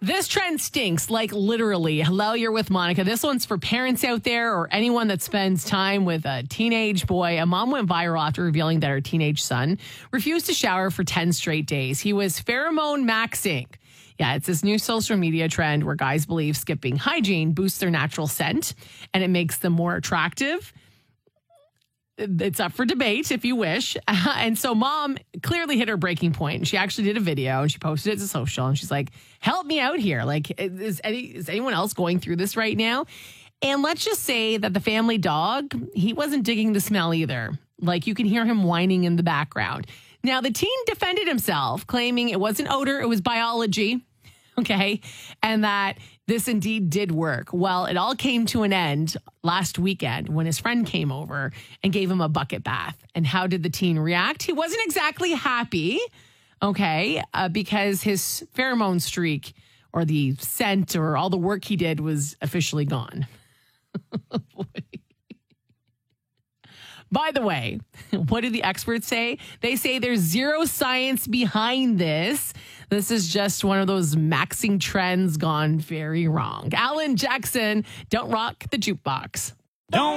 This trend stinks, like literally. Hello, you're with Monica. This one's for parents out there or anyone that spends time with a teenage boy. A mom went viral after revealing that her teenage son refused to shower for 10 straight days. He was pheromone maxing. Yeah, it's this new social media trend where guys believe skipping hygiene boosts their natural scent and it makes them more attractive. It's up for debate if you wish. And so mom clearly hit her breaking point. She actually did a video and she posted it to social and she's like, help me out here. Like, is anyone else going through this right now? And let's just say that the family dog, he wasn't digging the smell either. Like, you can hear him whining in the background. Now, the teen defended himself, claiming it wasn't odor, it was biology. Okay. And that this indeed did work. Well, it all came to an end last weekend when his friend came over and gave him a bucket bath. And how did the teen react? He wasn't exactly happy. Okay. Because his pheromone streak or the scent or all the work he did was officially gone. By the way, what do the experts say? They say there's zero science behind this. This is just one of those maxing trends gone very wrong. Alan Jackson, don't rock the jukebox. Don't